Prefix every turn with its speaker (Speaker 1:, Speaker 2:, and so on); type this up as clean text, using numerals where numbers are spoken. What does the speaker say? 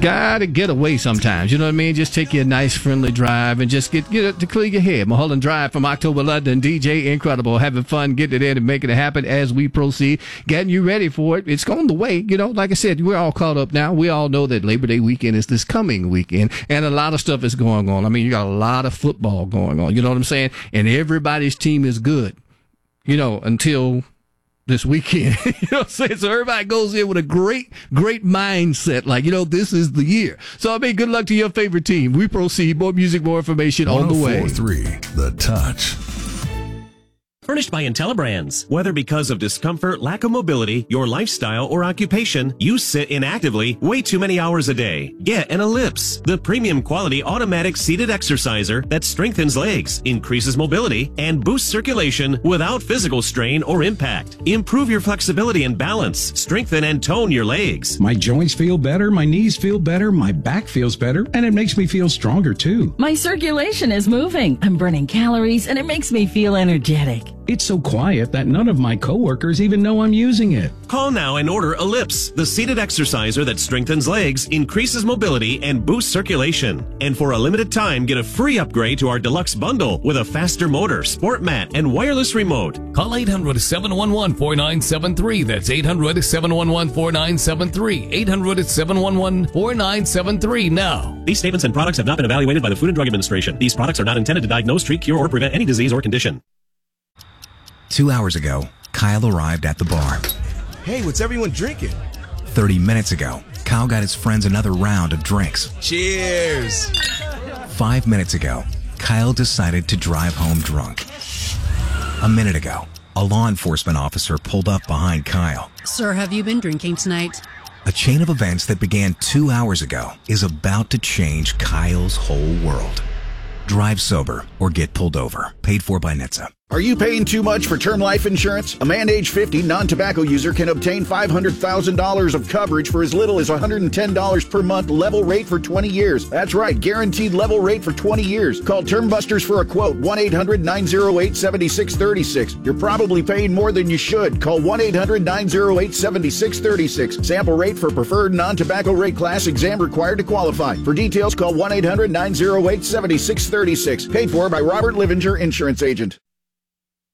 Speaker 1: Gotta get away sometimes. You know what I mean? Just take you a nice, friendly drive and just get it to clear your head. Mulholland Drive from October, London. DJ Incredible. Having fun, getting it in and making it happen as we proceed. Getting you ready for it. It's on the way. You know, like I said, we're all caught up now. We all know that Labor Day weekend is this coming weekend, and a lot of stuff is going on. I mean, you got a lot of football going on. You know what I'm saying? And everybody's team is good, you know, until this weekend. You know what I'm saying? So everybody goes in with a great mindset. Like, you know, this is the year. So, I mean, good luck to your favorite team. We proceed. More music, more information on the way.
Speaker 2: 104.3 The Touch.
Speaker 3: Furnished by IntelliBrands. Whether because of discomfort, lack of mobility, your lifestyle, or occupation, you sit inactively way too many hours a day. Get an Ellipse, the premium quality automatic seated exerciser that strengthens legs, increases mobility, and boosts circulation without physical strain or impact. Improve your flexibility and balance. Strengthen and tone your legs.
Speaker 4: My joints feel better, my knees feel better, my back feels better, and it makes me feel stronger too.
Speaker 5: My circulation is moving. I'm burning calories, and it makes me feel energetic.
Speaker 4: It's so quiet that none of my coworkers even know I'm using it.
Speaker 3: Call now and order Ellipse, the seated exerciser that strengthens legs, increases mobility, and boosts circulation. And for a limited time, get a free upgrade to our deluxe bundle with a faster motor, sport mat, and wireless remote.
Speaker 6: Call 800-711-4973. That's 800-711-4973. 800-711-4973 now.
Speaker 3: These statements and products have not been evaluated by the Food and Drug Administration. These products are not intended to diagnose, treat, cure, or prevent any disease or condition.
Speaker 7: 2 hours ago, Kyle arrived at the bar.
Speaker 8: Hey, what's everyone drinking?
Speaker 7: 30 minutes ago, Kyle got his friends another round of drinks.
Speaker 8: Cheers!
Speaker 7: 5 minutes ago, Kyle decided to drive home drunk. A minute ago, a law enforcement officer pulled up behind Kyle.
Speaker 9: Sir, have you been drinking tonight?
Speaker 7: A chain of events that began 2 hours ago is about to change Kyle's whole world. Drive sober or get pulled over. Paid for by NHTSA.
Speaker 10: Are you paying too much for term life insurance? A man age 50 non-tobacco user can obtain $500,000 of coverage for as little as $110 per month, level rate for 20 years. That's right, guaranteed level rate for 20 years. Call Term Busters for a quote, 1-800-908-7636. You're probably paying more than you should. Call 1-800-908-7636. Sample rate for preferred non-tobacco rate class, exam required to qualify. For details, call 1-800-908-7636. Paid for by Robert Livinger, Insurance Agent.